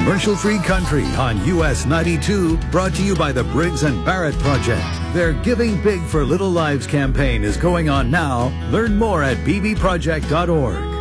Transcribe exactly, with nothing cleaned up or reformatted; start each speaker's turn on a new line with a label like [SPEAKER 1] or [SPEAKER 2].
[SPEAKER 1] commercial-free country on U S ninety-two, brought to you by the Briggs and Barrett Project. Their Giving Big for Little Lives campaign is going on now. Learn more at b b project dot org.